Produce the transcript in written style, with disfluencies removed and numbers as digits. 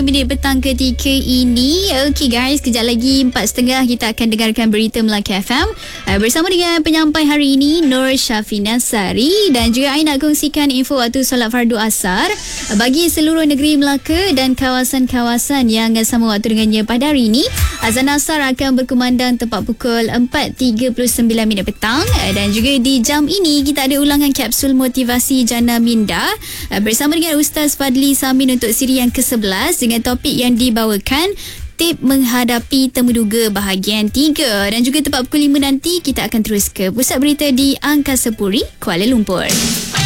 Minit petang ketika ini. Okey guys, kejap lagi 4.30 kita akan dengarkan berita Melaka FM bersama dengan penyampai hari ini Nur Syafina Sari, dan juga I nak kongsikan info waktu solat fardu asar bagi seluruh negeri Melaka dan kawasan-kawasan yang sama waktu dengannya pada hari ini. Azan asar akan berkumandang tepat pukul 4.39 minit petang, dan juga di jam ini kita ada ulangan kapsul motivasi Jana Minda bersama dengan Ustaz Fadli Samin untuk siri yang ke-11 dengan topik yang dibawakan tip menghadapi temuduga bahagian 3. Dan juga tepat pukul 5 nanti kita akan terus ke pusat berita di Angkasa Puri, Kuala Lumpur.